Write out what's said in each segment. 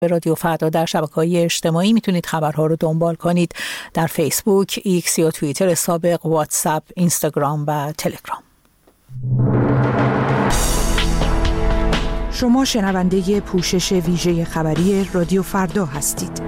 رادیو فردا در شبکه‌های اجتماعی میتونید خبرها رو دنبال کنید در فیسبوک، ایکس یا توییتر سابق، واتساپ، اینستاگرام و تلگرام. شما شنونده پوشش ویژه خبری رادیو فردا هستید.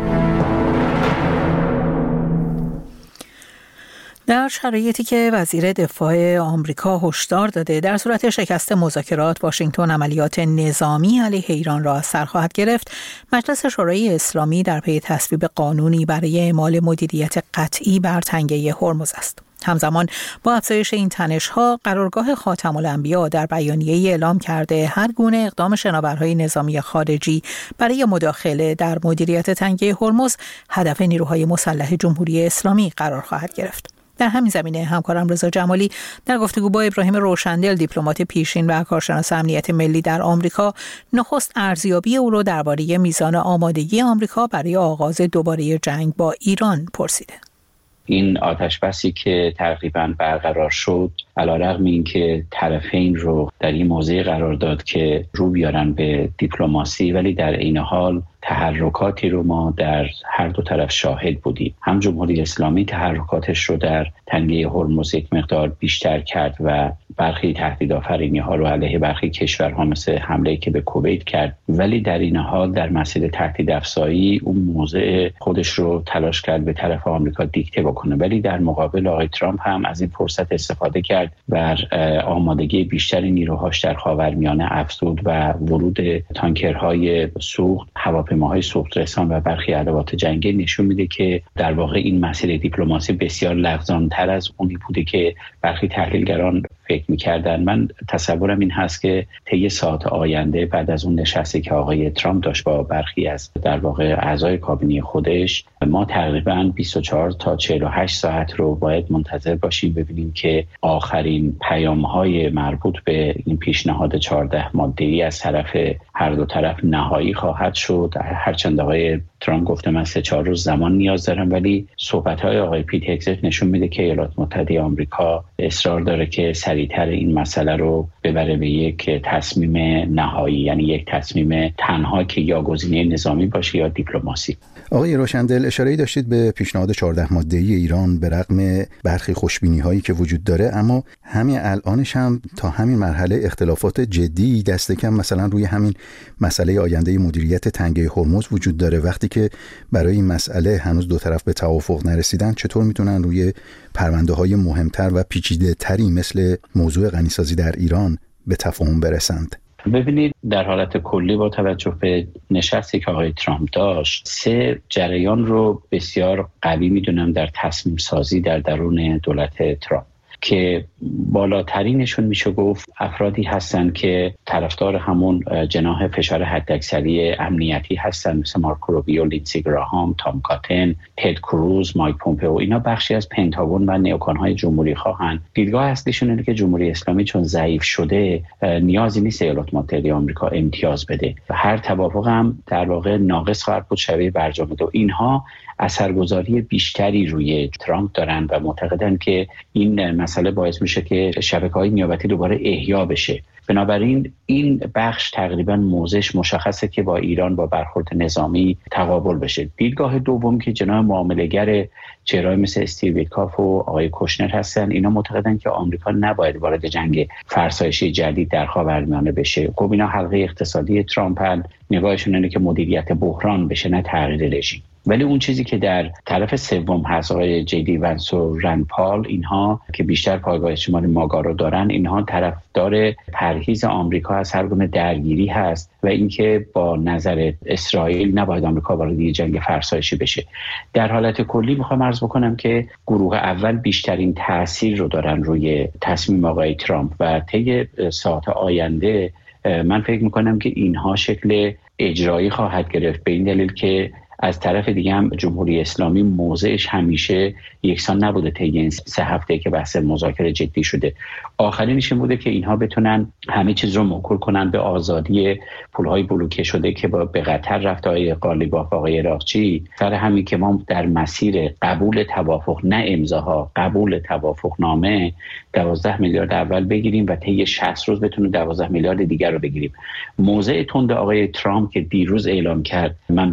در شرایطی که وزیر دفاع آمریکا هشدار داده در صورت شکست مذاکرات واشنگتن عملیات نظامی علیه ایران را از سر خواهد گرفت، مجلس شورای اسلامی در پی تصویب قانونی برای اعمال مدیریت قطعی بر تنگه هرمز است. همزمان با افزایش این تنش‌ها، قرارگاه خاتم الانبیا در بیانیه‌ای اعلام کرده هر گونه اقدام شناورهای نظامی خارجی برای مداخله در مدیریت تنگه هرمز هدف نیروهای مسلح جمهوری اسلامی قرار خواهد گرفت. در همین زمینه همکارم رضا جمالی در گفتگو با ابراهیم روشندل، دیپلمات پیشین و کارشناس امنیت ملی در آمریکا، نخست ارزیابی او را درباره میزان آمادگی آمریکا برای آغاز دوباره جنگ با ایران پرسیده. این آتش‌بسی که تقریباً برقرار شد، علیرغم اینکه طرفین رو در این موضع قرار داد که رو بیارن به دیپلماسی، ولی در این حال تحرکاتی رو ما در هر دو طرف شاهد بودیم. هم جمهوری اسلامی تحرکاتش رو در تنگه هرمز یک مقدار بیشتر کرد و برخی تهدیدآفرینی ها رو علیه برخی کشورها مثل حمله‌ای که به کویت کرد، ولی در این حال در مسئله تهدید افزایی اون موضع خودش رو تلاش کرد به طرف آمریکا دیکته بکنه. ولی در مقابل آقای ترامپ هم از این فرصت استفاده کرد و آمادگی بیشتری نیروهاش در خاورمیانه افزود و ورود تانکرهای سوخت، هواپیماهای سوخت‌رسان و برخی ادوات جنگی نشون میده که در واقع این مسئله دیپلماسی بسیار لغزان‌تر از اونی بوده که برخی تحلیلگران فکر می‌کردن. من تصورم این هست که طی ساعات آینده بعد از اون نشستی که آقای ترامپ داشت با برخی از در واقع اعضای کابینه خودش، ما تقریباً 24 تا 48 ساعت رو باید منتظر باشیم ببینیم که آخرین پیام‌های مربوط به این پیشنهاد 14 ماده‌ای از طرف هر دو طرف نهایی خواهد شد. هرچند آقای ترامپ گفته من 3-4 روز زمان نیاز دارم، ولی صحبت‌های آقای پیت هگزت نشون میده که ایالات متحده آمریکا اصرار داره که سریعتر این مسئله رو ببره به یک تصمیم نهایی، یعنی یک تصمیم تنها که یا گزینه نظامی باشه یا دیپلماسی. آقای روشندل، اشاره‌ای داشتید به پیشنهاد 14 ماده‌ای ایران به رغم برخی خوشبینی‌هایی که وجود داره، اما همین الانش هم تا همین مرحله اختلافات جدی دست کم مثلا روی همین مسئله آینده مدیریت تنگه هرمز وجود داره. وقتی که برای این مسئله هنوز دو طرف به توافق نرسیدن، چطور میتونن روی پرونده‌های مهمتر و پیچیده‌تری مثل موضوع غنیسازی در ایران به تفاهم برسند؟ ببینید، در حالت کلی با توجه به نشستی که آقای ترامپ داشت، 3 جریان رو بسیار قوی میدونم در تصمیم سازی در درون دولت ترامپ که بالاترینشون میشه گفت افرادی هستن که طرفدار همون جناح فشار حداکثری امنیتی هستن، مثل مارکو روبیو، لینسی گراهام، تام کاتن، تد کروز، مایک پومپئو. اینا بخشی از پنتاگون و نیوکان‌های جمهوری خواهن. دیدگاه اصلیشون اینه که جمهوری اسلامی چون ضعیف شده نیازی نیست ایالات متحده آمریکا امتیاز بده و هر توافق هم در واقع ناقص خواهد بود شبیه برجام دو. اینها اثرگذاری بیشتری روی ترامپ دارن و معتقدن که این مسئله باعث میشه که شبکه‌های نیابتی دوباره احیا بشه. بنابراین این بخش تقریبا موضعش مشخصه که با ایران با برخورد نظامی تقابل بشه. دیدگاه دوم که جناح معامله‌گر چهره‌ای مثل استیو ویتکاف و آقای کوشنر هستن، اینا معتقدن که آمریکا نباید وارد جنگ فرسایشی جدید در خاورمیانه بشه. خب اینا حلقه اقتصادی ترامپن، نگاهشون اینه که مدیریت بحران بشه نه تغییر رژیم. ولی اون چیزی که در طرف سوم هست، آقای جی دی ونس و رند پال، اینها که بیشتر پایگاه اجتماعی ماگا رو دارن، اینها طرفدار پرهیز آمریکا از هر گونه درگیری هست و اینکه با نظر اسرائیل نباید آمریکا وارد جنگ فرسایشی بشه. در حالت کلی میخوام عرض بکنم که گروه اول بیشترین تاثیر رو دارن روی تصمیم آقای ترامپ و طی ساعات آینده من فکر میکنم که اینها شکل اجرایی خواهد گرفت، به این دلیل که از طرف دیگه هم جمهوری اسلامی موضعش همیشه یکسان نبوده طی این 3 هفته که بحث مذاکره جدی شده. آخرینش این بوده که اینها بتونن همه چیز رو موکول کنن به آزادی پولهای بلوکه شده که به قطر رفت آقای قالیباف، آقای عراقچی. سر همین که ما در مسیر قبول توافق، نه امضاها، قبول توافق نامه 12 میلیارد اول بگیریم و طی 60 روز بتونیم 12 میلیارد دیگر رو بگیریم. موضع تند آقای ترامپ که دیروز اعلام کرد من